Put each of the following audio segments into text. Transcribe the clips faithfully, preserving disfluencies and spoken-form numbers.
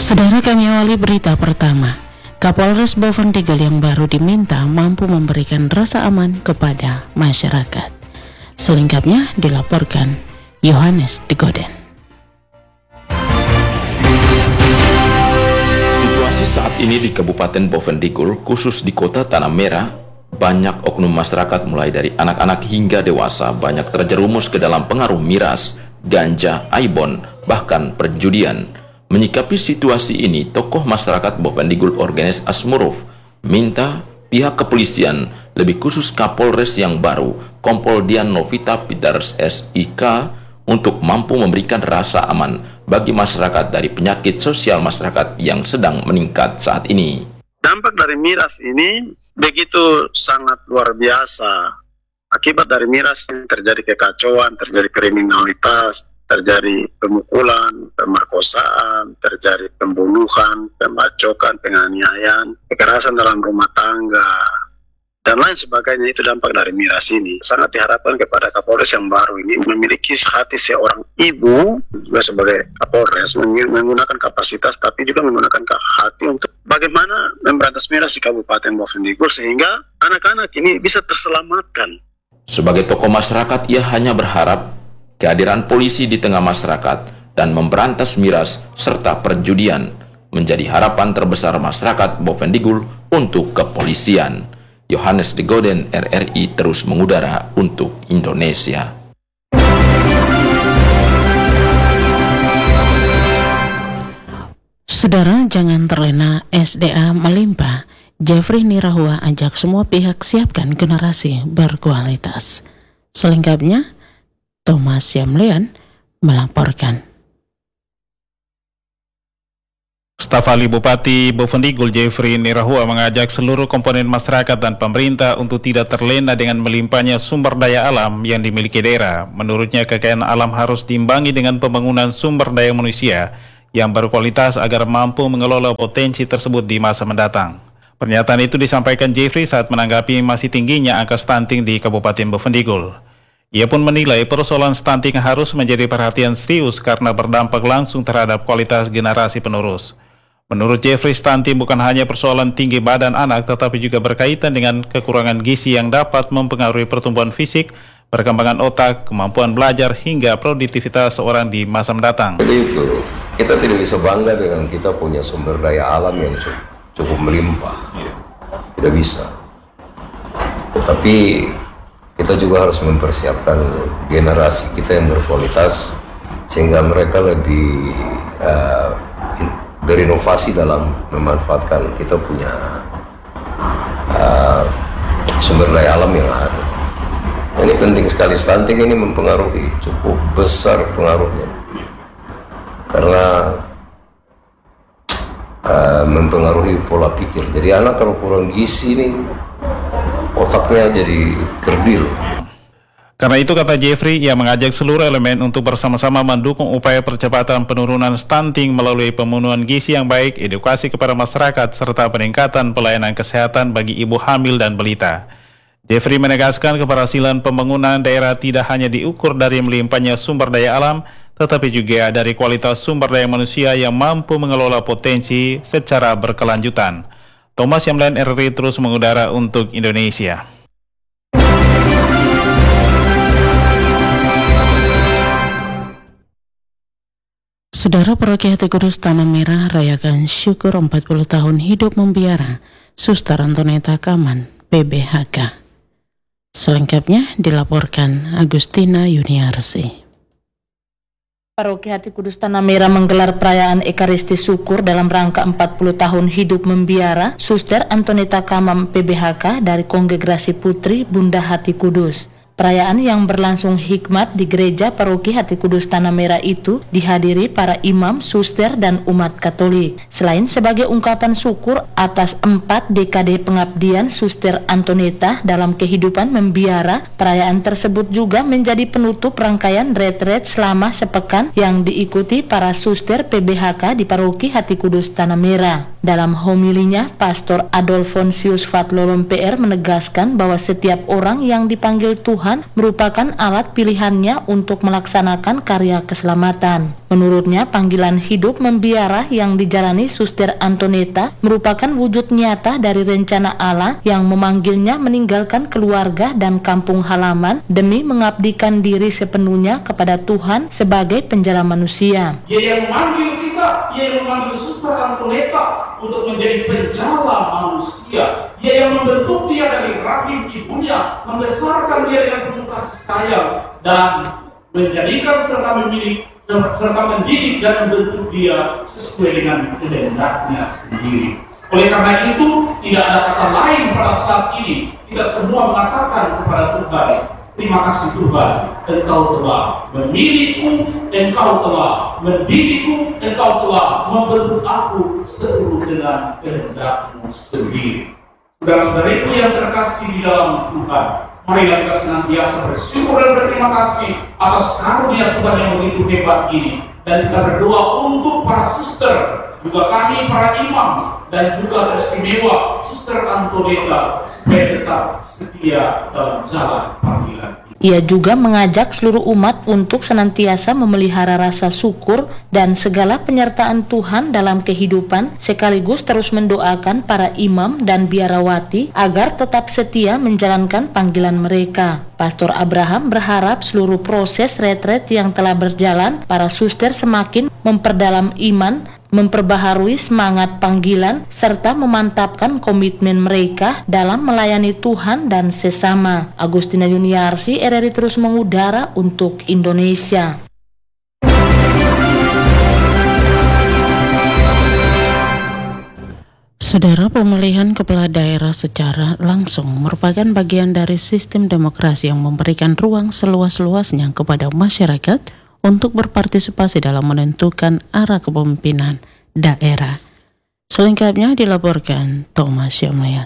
Saudara, kami awali berita pertama. Kapolres Bovendigul yang baru diminta mampu memberikan rasa aman kepada masyarakat. Selengkapnya dilaporkan Yohanes Digoden. Situasi saat ini di Kabupaten Bovendigul, khusus di Kota Tanah Merah, banyak oknum masyarakat mulai dari anak-anak hingga dewasa banyak terjerumus ke dalam pengaruh miras, ganja, aibon, bahkan perjudian. Menyikapi situasi ini, tokoh masyarakat Bovendigul Organis Asmuruf minta pihak kepolisian, lebih khusus Kapolres yang baru, Kompol Dian Novita Peters S I K, untuk mampu memberikan rasa aman bagi masyarakat dari penyakit sosial masyarakat yang sedang meningkat saat ini. Dampak dari miras ini begitu sangat luar biasa. Akibat dari miras ini terjadi kekacauan, terjadi kriminalitas, terjadi pemukulan, pemerkosaan, terjadi pembunuhan, pembacokan, penganiayaan, kekerasan dalam rumah tangga, dan lain sebagainya. Itu dampak dari miras ini. Sangat diharapkan kepada Kapolres yang baru ini memiliki hati seorang ibu, juga sebagai Kapolres, menggunakan kapasitas, tapi juga menggunakan hati untuk bagaimana memberantas miras di Kabupaten Bovendigul, sehingga anak-anak ini bisa terselamatkan. Sebagai tokoh masyarakat, ia hanya berharap kehadiran polisi di tengah masyarakat dan memberantas miras serta perjudian menjadi harapan terbesar masyarakat Bovendigul untuk kepolisian. Yohanes Digoden, R R I, terus mengudara untuk Indonesia. Saudara, jangan terlena, S D A melimpah. Jeffrey Nirahua ajak semua pihak siapkan generasi berkualitas. Selengkapnya Thomas Yamlean melaporkan. Staf ahli Bupati Bovendigul Jeffrey Nirahua mengajak seluruh komponen masyarakat dan pemerintah untuk tidak terlena dengan melimpahnya sumber daya alam yang dimiliki daerah. Menurutnya, kekayaan alam harus diimbangi dengan pembangunan sumber daya manusia yang berkualitas agar mampu mengelola potensi tersebut di masa mendatang. Pernyataan itu disampaikan Jeffrey saat menanggapi masih tingginya angka stunting di Kabupaten Bovendigul. Ia pun menilai persoalan stunting harus menjadi perhatian serius karena berdampak langsung terhadap kualitas generasi penerus. Menurut Jeffrey, stunting bukan hanya persoalan tinggi badan anak, tetapi juga berkaitan dengan kekurangan gizi yang dapat mempengaruhi pertumbuhan fisik, perkembangan otak, kemampuan belajar, hingga produktivitas seorang di masa mendatang. Jadi itu, kita tidak bisa bangga dengan kita punya sumber daya alam yang cukup, cukup melimpah. Tidak bisa. Tapi kita juga harus mempersiapkan generasi kita yang berkualitas sehingga mereka lebih uh, berinovasi dalam memanfaatkan kita punya uh, sumber daya alam yang ada. Ini penting sekali. Stunting ini mempengaruhi, cukup besar pengaruhnya, karena uh, mempengaruhi pola pikir. Jadi anak kalau kurang gizi ini otaknya jadi kerdil. Karena itu, kata Jeffrey, ia mengajak seluruh elemen untuk bersama-sama mendukung upaya percepatan penurunan stunting melalui pemenuhan gizi yang baik, edukasi kepada masyarakat, serta peningkatan pelayanan kesehatan bagi ibu hamil dan balita. Jeffrey menegaskan keberhasilan pembangunan daerah tidak hanya diukur dari melimpahnya sumber daya alam, tetapi juga dari kualitas sumber daya manusia yang mampu mengelola potensi secara berkelanjutan. Thomas Yamlean, R R I, terus mengudara untuk Indonesia. Saudara, Paroki Hati Kudus Tanah Merah rayakan syukur empat puluh tahun hidup membiara Suster Antoneta Kaman, P B H K. Selengkapnya dilaporkan Agustina Yuniarsi. Paroki Hati Kudus Tanah Merah menggelar perayaan Ekaristi Syukur dalam rangka empat puluh tahun hidup membiara Suster Antoneta Kaman, P B H K dari Kongregasi Putri Bunda Hati Kudus. Perayaan yang berlangsung hikmat di Gereja Paroki Hati Kudus Tanah Merah itu dihadiri para imam, suster, dan umat Katolik. Selain sebagai ungkapan syukur atas empat dekade pengabdian Suster Antoneta dalam kehidupan membiara, perayaan tersebut juga menjadi penutup rangkaian retret selama sepekan yang diikuti para suster P B H K di Paroki Hati Kudus Tanah Merah. Dalam homilinya, Pastor Adolfonsius Fatlolom P R menegaskan bahwa setiap orang yang dipanggil Tuhan Tuhan merupakan alat pilihannya untuk melaksanakan karya keselamatan. Menurutnya, panggilan hidup membiara yang dijalani Suster Antoneta merupakan wujud nyata dari rencana Allah yang memanggilnya meninggalkan keluarga dan kampung halaman demi mengabdikan diri sepenuhnya kepada Tuhan sebagai penjala manusia. Dia yang memanggil kita, dia yang memanggil Suster Antoneta untuk menjadi penjala manusia. Dia yang membentuk dia dari rahim ibunya, membesarkan dia dengan penuh kasih sayang dan menjadikan serta memilih serta mendidik dan membentuk dia sesuai dengan kehendaknya sendiri. Oleh karena itu, tidak ada kata lain pada saat ini. Kita semua mengatakan kepada Tuhan, terima kasih Tuhan, Engkau telah memilihku, Engkau telah mendidikku, Engkau telah membentuk aku seturut dengan kehendak-Mu sendiri. Saudara-saudariku yang terkasih di dalam Tuhan, marilah kita senantiasa bersyukur dan berterima kasih atas karunia Tuhan yang begitu hebat ini. Dan kita berdoa untuk para suster, juga kami para imam, dan juga teristimewa Suster Antoneta supaya tetap setia dalam jalan panggilan. Ia juga mengajak seluruh umat untuk senantiasa memelihara rasa syukur dan segala penyertaan Tuhan dalam kehidupan, sekaligus terus mendoakan para imam dan biarawati agar tetap setia menjalankan panggilan mereka. Pastor Abraham berharap seluruh proses retret yang telah berjalan, para suster semakin memperdalam iman, memperbaharui semangat panggilan, serta memantapkan komitmen mereka dalam melayani Tuhan dan sesama. Agustina Yuniarsi, R R I terus mengudara untuk Indonesia. Saudara, pemilihan kepala daerah secara langsung merupakan bagian dari sistem demokrasi yang memberikan ruang seluas-luasnya kepada masyarakat untuk berpartisipasi dalam menentukan arah kepemimpinan daerah. Selengkapnya dilaporkan Thomas Yamlian.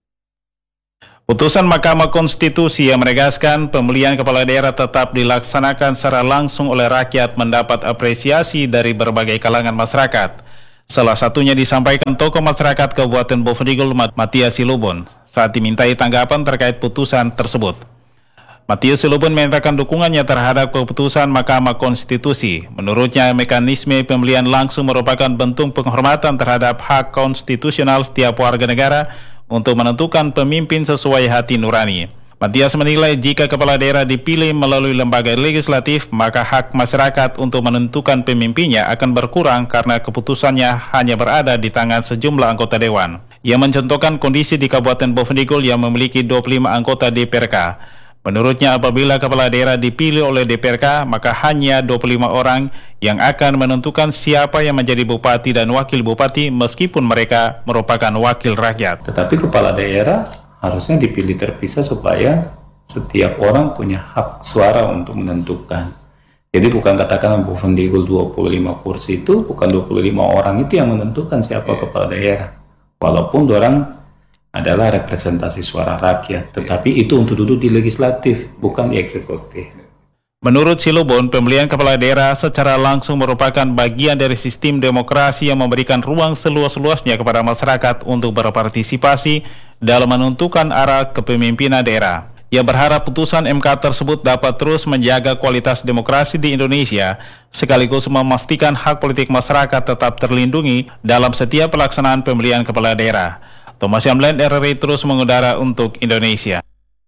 Putusan Mahkamah Konstitusi yang menegaskan pemilihan kepala daerah tetap dilaksanakan secara langsung oleh rakyat mendapat apresiasi dari berbagai kalangan masyarakat. Salah satunya disampaikan tokoh masyarakat Kabupaten Bovendigul, Matias Silubon, saat dimintai tanggapan terkait putusan tersebut. Matias Silubon menyatakan dukungannya terhadap keputusan Mahkamah Konstitusi. Menurutnya, mekanisme pemilihan langsung merupakan bentuk penghormatan terhadap hak konstitusional setiap warga negara untuk menentukan pemimpin sesuai hati nurani. Matias menilai jika kepala daerah dipilih melalui lembaga legislatif, maka hak masyarakat untuk menentukan pemimpinnya akan berkurang karena keputusannya hanya berada di tangan sejumlah anggota dewan. Ia mencontohkan kondisi di Kabupaten Bovendigul yang memiliki dua puluh lima anggota D P R K. Menurutnya, apabila kepala daerah dipilih oleh D P R K, maka hanya dua puluh lima orang yang akan menentukan siapa yang menjadi bupati dan wakil bupati meskipun mereka merupakan wakil rakyat. Tetapi kepala daerah harusnya dipilih terpisah supaya setiap orang punya hak suara untuk menentukan. Jadi bukan katakan Bovendigul dua puluh lima kursi itu, bukan dua puluh lima orang itu yang menentukan siapa kepala daerah. Walaupun orang adalah representasi suara rakyat, tetapi itu untuk duduk di legislatif, bukan di eksekutif. Menurut Silubon, pemilihan kepala daerah secara langsung merupakan bagian dari sistem demokrasi yang memberikan ruang seluas-luasnya kepada masyarakat untuk berpartisipasi dalam menentukan arah kepemimpinan daerah. Ia berharap putusan M K tersebut dapat terus menjaga kualitas demokrasi di Indonesia, sekaligus memastikan hak politik masyarakat tetap terlindungi dalam setiap pelaksanaan pemilihan kepala daerah. Thomas Yamlian, R R I terus mengudara untuk Indonesia.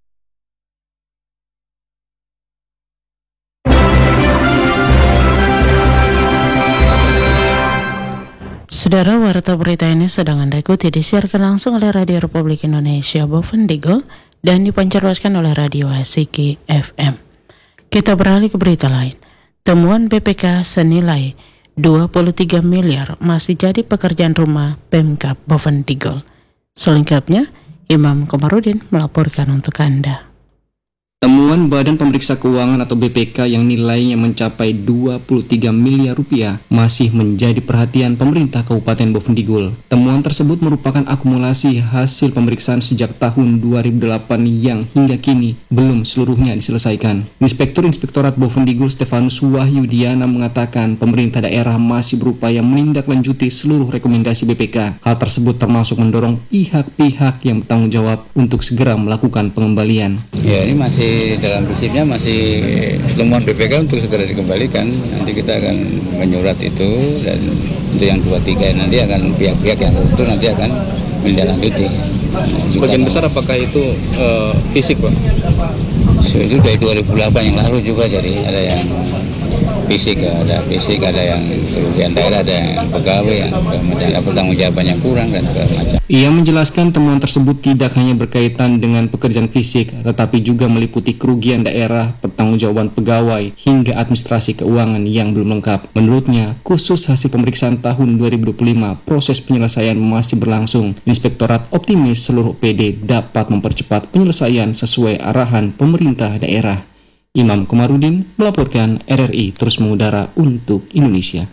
Saudara, warta berita ini sedang Anda ikuti disiarkan langsung oleh Radio Republik Indonesia Bovendigul dan dipancarluaskan oleh Radio Asiki F M. Kita beralih ke berita lain. Temuan B P K senilai dua puluh tiga miliar masih jadi pekerjaan rumah Pemkab Bovendigul. Selengkapnya, Imam Komarudin melaporkan untuk Anda. Temuan Badan Pemeriksa Keuangan atau B P K yang nilainya mencapai dua puluh tiga miliar rupiah masih menjadi perhatian pemerintah Kabupaten Bovendigul. Temuan tersebut merupakan akumulasi hasil pemeriksaan sejak tahun dua ribu delapan yang hingga kini belum seluruhnya diselesaikan. Inspektur Inspektorat Bovendigul Stefanus Wahyudiana mengatakan pemerintah daerah masih berupaya menindaklanjuti seluruh rekomendasi B P K. Hal tersebut termasuk mendorong pihak-pihak yang bertanggung jawab untuk segera melakukan pengembalian. Ya, ini masih masih dalam prinsipnya masih temuan B P K untuk segera dikembalikan. Nanti kita akan menyurat itu, dan untuk yang dua tiga nanti akan pihak-pihak yang tentu nanti akan menindaklanjuti. Nah, sebagian besar apakah itu uh, fisik, Pak? So, itu dari dua ribu delapan yang lalu juga, jadi ada yang fisik, ada fisik, ada yang kerugian daerah, ada yang pegawai yang ada pertanggungjawaban yang kurang dan segala macam. Ia menjelaskan temuan tersebut tidak hanya berkaitan dengan pekerjaan fisik, tetapi juga meliputi kerugian daerah, pertanggungjawaban pegawai, hingga administrasi keuangan yang belum lengkap. Menurutnya, khusus hasil pemeriksaan tahun dua ribu dua puluh lima, proses penyelesaian masih berlangsung. Inspektorat optimis seluruh O P D dapat mempercepat penyelesaian sesuai arahan pemerintah daerah. Imam Komarudin melaporkan, R R I terus mengudara untuk Indonesia.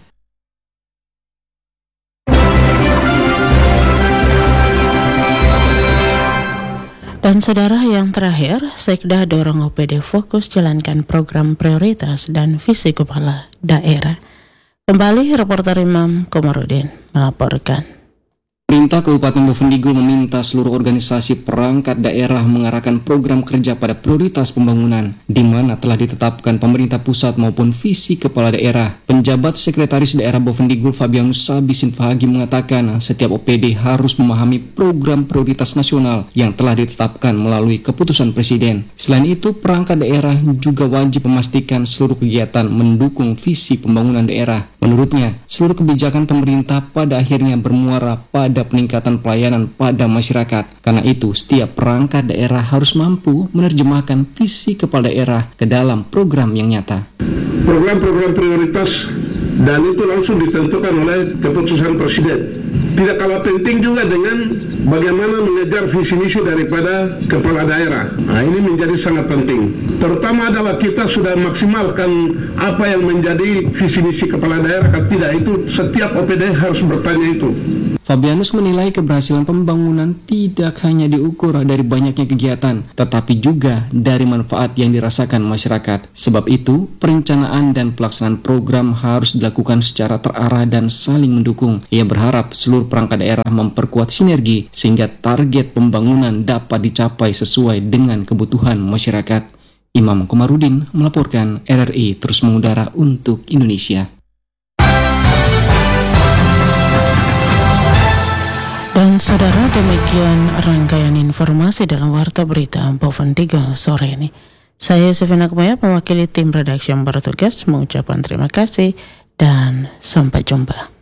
Dan saudara, yang terakhir, Sekda dorong O P D fokus jalankan program prioritas dan visi kepala daerah. Kembali reporter Imam Komarudin melaporkan. Pemerintah Kabupaten Bovendigul meminta seluruh organisasi perangkat daerah mengarahkan program kerja pada prioritas pembangunan, di mana telah ditetapkan pemerintah pusat maupun visi kepala daerah. Penjabat Sekretaris Daerah Bovendigul Fabianus Sabisin Fahagi mengatakan setiap O P D harus memahami program prioritas nasional yang telah ditetapkan melalui keputusan Presiden. Selain itu, perangkat daerah juga wajib memastikan seluruh kegiatan mendukung visi pembangunan daerah. Menurutnya, seluruh kebijakan pemerintah pada akhirnya bermuara pada peningkatan pelayanan pada masyarakat. Karena itu, setiap perangkat daerah harus mampu menerjemahkan visi kepala daerah ke dalam program yang nyata. Program-program prioritas dan itu langsung ditentukan oleh keputusan Presiden. Tidak kalah penting juga dengan bagaimana mengejar visi misi daripada kepala daerah. Nah, ini menjadi sangat penting. Terutama adalah kita sudah maksimalkan apa yang menjadi visi misi kepala daerah. Tidak, itu setiap O P D harus bertanya itu. Fabianus menilai keberhasilan pembangunan tidak hanya diukur dari banyaknya kegiatan, tetapi juga dari manfaat yang dirasakan masyarakat. Sebab itu, perencanaan dan pelaksanaan program harus dilakukan secara terarah dan saling mendukung. Ia berharap seluruh perangkat daerah memperkuat sinergi sehingga target pembangunan dapat dicapai sesuai dengan kebutuhan masyarakat. Imam Komarudin melaporkan, R R I terus mengudara untuk Indonesia. Dan saudara, demikian rangkaian informasi dalam Warta Berita Bovendigul sore ini. Saya Yusufina Kumaya, mewakili tim redaksi yang bertugas, mengucapkan terima kasih dan sampai jumpa.